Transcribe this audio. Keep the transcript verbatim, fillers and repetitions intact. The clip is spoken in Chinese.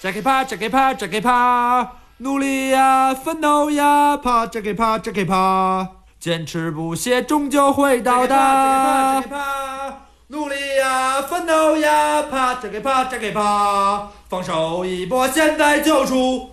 再给爬，再给爬，再给爬，努力呀，奋斗呀，爬，再给爬，再给爬，坚持不懈，终究会到达。再给爬，再给爬，努力呀，奋斗呀，爬，再给爬，再给爬，放手一搏，现在就出。